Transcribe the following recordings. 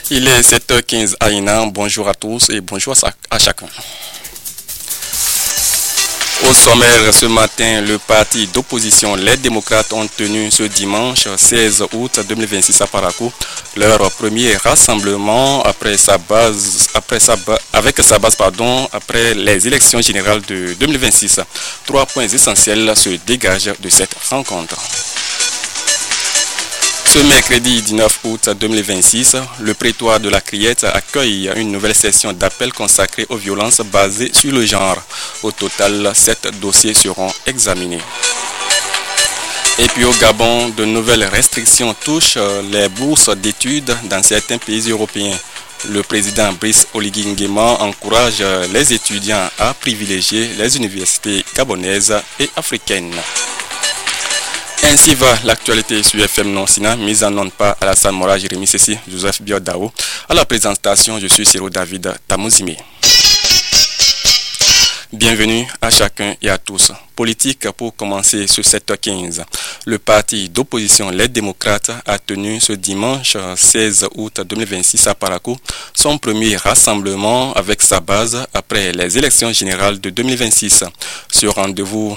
Il est 7h15 à Inan. Bonjour à tous et bonjour à chacun. Au sommaire, ce matin, le parti d'opposition, les démocrates, ont tenu ce dimanche 16 août 2026 à Parakou leur premier rassemblement après les élections générales de 2026. 3 points essentiels se dégagent de cette rencontre. Ce mercredi 19 août 2026, le prétoire de la Criette accueille une nouvelle session d'appel consacrée aux violences basées sur le genre. Au total, 7 dossiers seront examinés. Et puis au Gabon, de nouvelles restrictions touchent les bourses d'études dans certains pays européens. Le président Brice Oligui Nguema encourage les étudiants à privilégier les universités gabonaises et africaines. Ainsi va l'actualité sur FM Non-Sina, mise en onde par Alassane Mora, Jérémy Sessi, Joseph Biodao. À la présentation, je suis Ciro David Tamouzimi. Bienvenue à chacun et à tous. Politique pour commencer ce 7h15. Le parti d'opposition Les Démocrates a tenu ce dimanche 16 août 2026 à Parakou son premier rassemblement avec sa base après les élections générales de 2026. Ce rendez-vous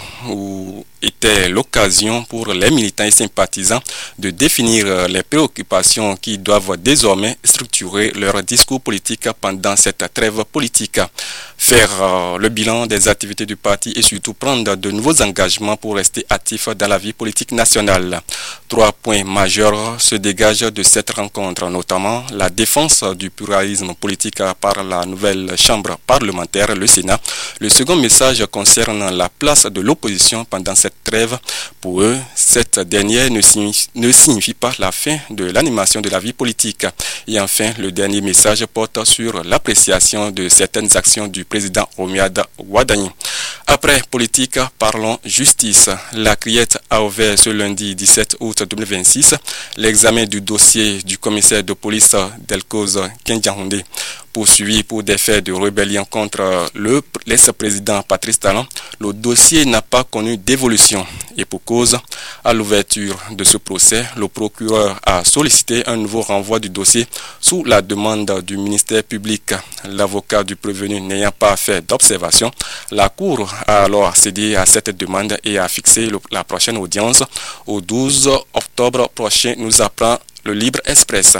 était l'occasion pour les militants et sympathisants de définir les préoccupations qui doivent désormais structurer leur discours politique pendant cette trêve politique. Faire le bilan des activités du parti et surtout prendre de nouveaux engagements pour rester actifs dans la vie politique nationale. 3 points majeurs se dégagent de cette rencontre, notamment la défense du pluralisme politique par la nouvelle chambre parlementaire, le Sénat. Le second message concerne la place de l'opposition pendant cette trêve. Pour eux, cette dernière ne signifie pas la fin de l'animation de la vie politique. Et enfin, le dernier message porte sur l'appréciation de certaines actions du président Romiad Ouadani. Après politique, parlons justice. La Criette a ouvert ce lundi 17 août 2026 l'examen du dossier du commissaire de police Delcos Kendiahoundé, poursuivi pour des faits de rébellion contre l'ex-président Patrice Talon. Le dossier n'a pas connu d'évolution et pour cause, à l'ouverture de ce procès, le procureur a sollicité un nouveau renvoi du dossier sous la demande du ministère public. L'avocat du prévenu n'ayant pas fait d'observation, la Cour a alors cédé à cette demande et a fixé la prochaine audience au 12 octobre prochain, nous apprend le Libre Express.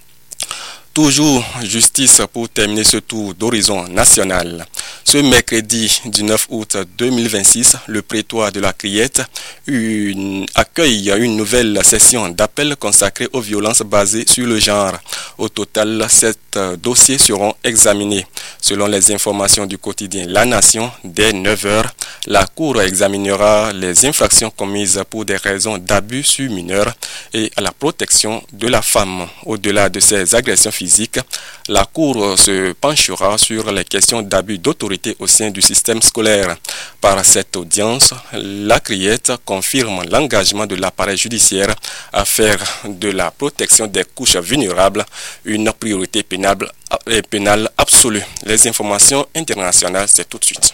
Toujours justice pour terminer ce tour d'horizon national. Ce mercredi 19 août 2026, le prétoire de la Criette accueille une nouvelle session d'appel consacrée aux violences basées sur le genre. Au total, 7 dossiers seront examinés. Selon les informations du quotidien La Nation, dès 9h, la Cour examinera les infractions commises pour des raisons d'abus sur mineurs et à la protection de la femme. Au-delà de ces agressions physiques, la Cour se penchera sur les questions d'abus d'autorité au sein du système scolaire. Par cette audience, la Criette confirme l'engagement de l'appareil judiciaire à faire de la protection des couches vulnérables une priorité pénale absolue. Les informations internationales, c'est tout de suite.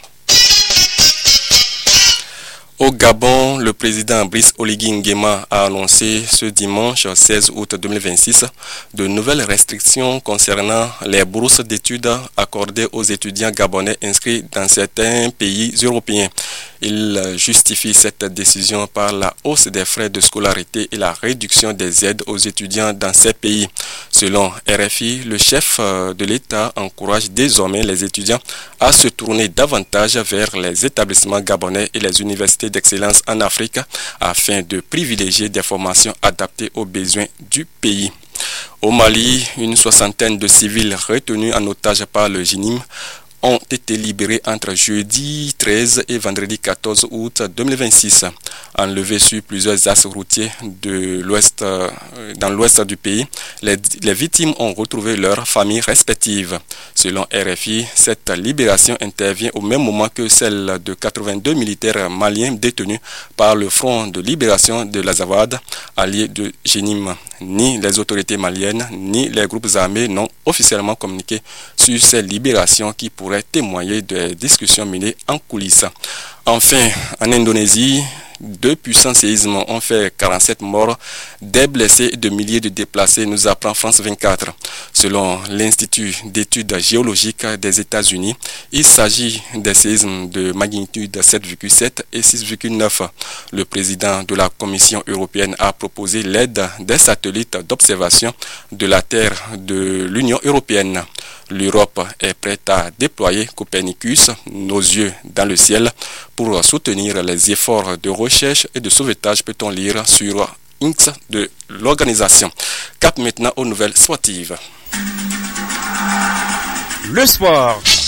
Au Gabon, le président Brice Oligui Nguema a annoncé ce dimanche 16 août 2026 de nouvelles restrictions concernant les bourses d'études accordées aux étudiants gabonais inscrits dans certains pays européens. Il justifie cette décision par la hausse des frais de scolarité et la réduction des aides aux étudiants dans ces pays. Selon RFI, le chef de l'État encourage désormais les étudiants à se tourner davantage vers les établissements gabonais et les universités d'excellence en Afrique afin de privilégier des formations adaptées aux besoins du pays. Au Mali, une soixantaine de civils retenus en otage par le JNIM ont été libérés entre jeudi 13 et vendredi 14 août 2026. Enlevés sur plusieurs axes routiers dans l'ouest du pays, les victimes ont retrouvé leurs familles respectives. Selon RFI, cette libération intervient au même moment que celle de 82 militaires maliens détenus par le Front de libération de l'Azawad, allié de JNIM. Ni les autorités maliennes, ni les groupes armés n'ont officiellement communiqué sur ces libérations qui pourraient témoigner des discussions menées en coulisses. Enfin, en Indonésie, 2 puissants séismes ont fait 47 morts, des blessés et de milliers de déplacés, nous apprend France 24. Selon l'Institut d'études géologiques des États-Unis, il s'agit des séismes de magnitude 7,7 et 6,9. Le président de la Commission européenne a proposé l'aide des satellites d'observation de la Terre de l'Union européenne. L'Europe est prête à déployer Copernicus, nos yeux dans le ciel, pour soutenir les efforts de recherche et de sauvetage, peut-on lire sur X de l'organisation. Cap maintenant aux nouvelles sportives. Le sport.